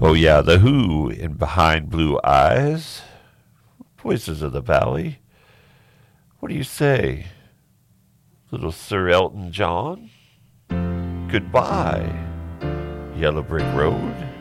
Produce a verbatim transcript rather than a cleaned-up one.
Oh yeah, The Who in Behind Blue Eyes. Voices of the Valley. What do you say? Little Sir Elton John? Goodbye, Yellow Brick Road.